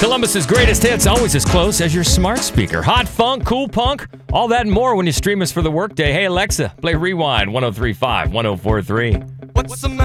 Columbus's greatest hits, always as close as your smart speaker. Hot funk, cool punk, all that and more when you stream us for the workday. Hey, Alexa, play Rewind 103.5, 104.3. What's the